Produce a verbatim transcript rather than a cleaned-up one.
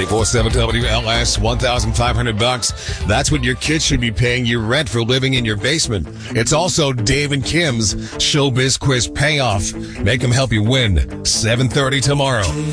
ninety-four seven W L S, one thousand five hundred bucks. That's what your kids should be paying you rent for living in your basement. It's also Dave and Kim's Showbiz Quiz Payoff. Make them help you win. seven thirty tomorrow.